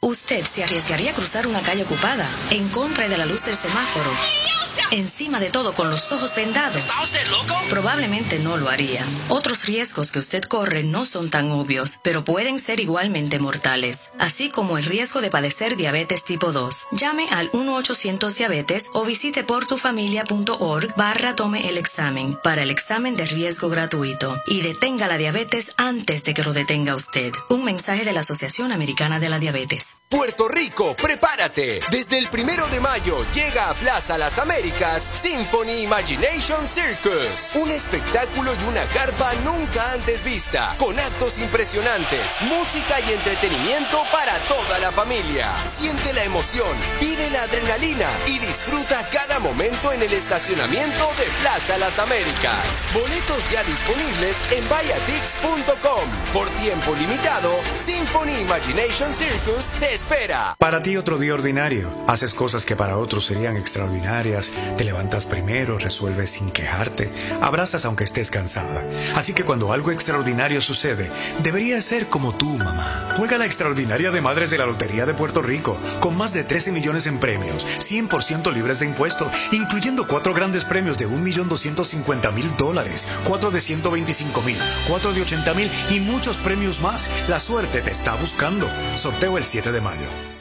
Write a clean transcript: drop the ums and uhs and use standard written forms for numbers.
Usted se arriesgaría a cruzar una calle ocupada, en contra de la luz del semáforo, encima de todo con los ojos vendados. ¿Está usted loco? Probablemente no lo haría. Otros riesgos que usted corre no son tan obvios, pero pueden ser igualmente mortales, así como el riesgo de padecer diabetes tipo 2. Llame al 1-800-DIABETES o visite portufamilia.org/tome el examen para el examen de riesgo gratuito y detenga la diabetes antes de que lo detenga usted. Un mensaje de la Asociación Americana de la Diabetes. Puerto Rico, prepárate. Desde el 1 de mayo llega a Plaza Las Américas Symphony Imagination Circus. Un espectáculo y una carpa nunca antes vista, con actos impresionantes, música y entretenimiento para toda la familia. Siente la emoción, vive la adrenalina y disfruta cada momento en el estacionamiento de Plaza Las Américas. Boletos ya disponibles en viatix.com. Por tiempo limitado, Symphony Imagination Circus te espera. Para ti otro día ordinario. Haces cosas que para otros serían extraordinarias. Te levantas primero, resuelves sin quejarte, abrazas aunque estés cansada. Así que cuando algo extraordinario sucede, deberías ser como tú, mamá. Juega la extraordinaria de Madres de la Lotería de Puerto Rico, con más de 13 millones en premios, 100% libres de impuestos, incluyendo 4 grandes premios de $1.250.000, 4 de $125.000, 4 de $80.000 y muchos premios más. La suerte te está buscando. Sorteo el 7 de mayo.